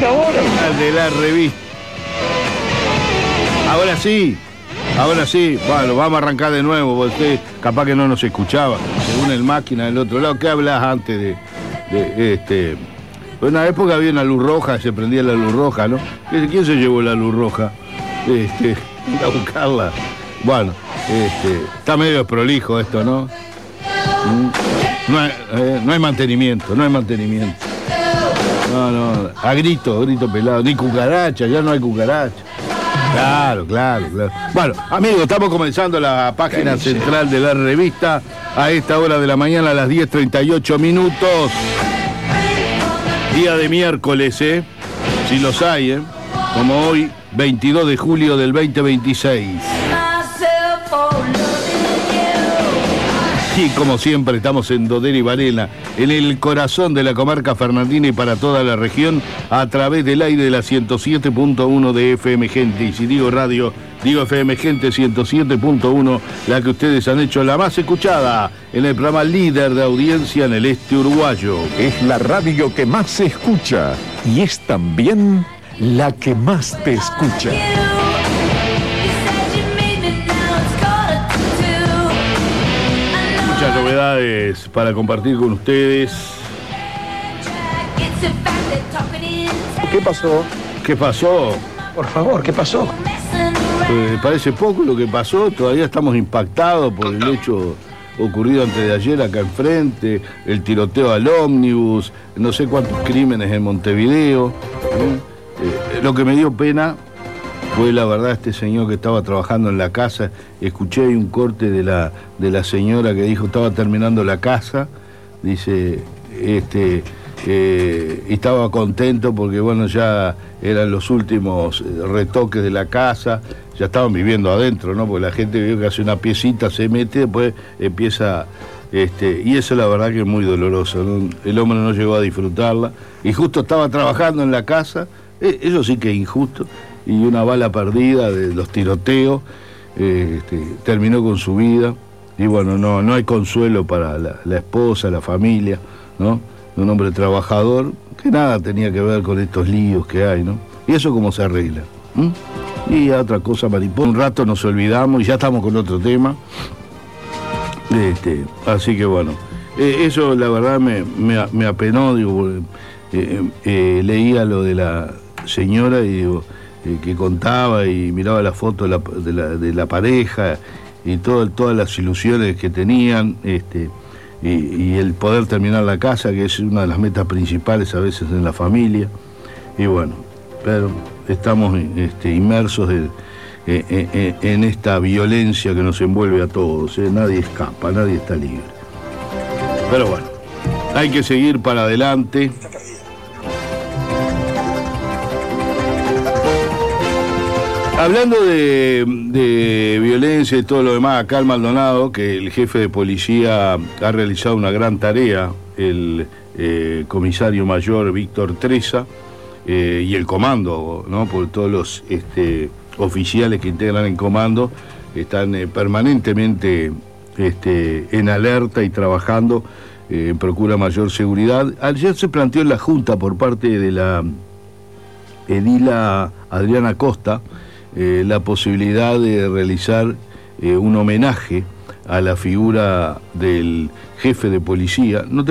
De la revista. Ahora sí, bueno, vamos a arrancar de nuevo, porque usted capaz que no nos escuchaba, según el máquina del otro lado. ¿Qué hablas antes de en una época había una luz roja, se prendía la luz roja, ¿no? ¿Quién se llevó la luz roja? A buscarla. Bueno, está medio desprolijo esto, ¿no? No hay mantenimiento. No, a grito pelado. Ni cucaracha, ya no hay cucaracha. Claro. Bueno, amigos, estamos comenzando la página central de la revista a esta hora de la mañana, a las 10:38 minutos. Día de miércoles, si los hay, como hoy, 22 de julio del 2026. Y como siempre estamos en Dodera y Varela, en el corazón de la comarca fernandina y para toda la región, a través del aire de la 107.1 de FM Gente. Y si digo radio, digo FM Gente 107.1, la que ustedes han hecho la más escuchada en el programa líder de audiencia en el este uruguayo. Es la radio que más se escucha y es también la que más te escucha. Muchas novedades para compartir con ustedes. ¿Qué pasó? Por favor, ¿qué pasó? Parece poco lo que pasó, todavía estamos impactados por el hecho ocurrido antes de ayer acá enfrente, el tiroteo al ómnibus, no sé cuántos crímenes en Montevideo. Lo que me dio pena fue la verdad este señor que estaba trabajando en la casa. Escuché un corte de la señora que dijo estaba terminando la casa, dice, y estaba contento porque bueno, ya eran los últimos retoques de la casa, ya estaban viviendo adentro, ¿no? Porque la gente vio que hace una piecita, se mete, después empieza, y eso la verdad que es muy doloroso, ¿no? El hombre no llegó a disfrutarla, y justo estaba trabajando en la casa, eso sí que es injusto, y una bala perdida de los tiroteos, terminó con su vida, y bueno, no hay consuelo para la esposa, la familia, ¿no? De un hombre trabajador, que nada tenía que ver con estos líos que hay, ¿no? Y eso cómo se arregla. Y otra cosa, mariposa, un rato nos olvidamos y ya estamos con otro tema. Así que bueno, eso la verdad me apenó, digo, leía lo de la señora y digo, que contaba y miraba la foto de la pareja y todas las ilusiones que tenían, y el poder terminar la casa, que es una de las metas principales a veces en la familia. Y bueno, pero estamos inmersos en esta violencia que nos envuelve a todos, nadie escapa, nadie está libre. Pero bueno, hay que seguir para adelante. Hablando de violencia y todo lo demás, acá en Maldonado, que el jefe de policía ha realizado una gran tarea, el comisario mayor Víctor Treza, y el comando, ¿no? Porque todos los oficiales que integran el comando están permanentemente en alerta y trabajando en procura mayor seguridad. Ayer se planteó en la Junta por parte de la edila Adriana Costa la posibilidad de realizar un homenaje a la figura del jefe de policía. No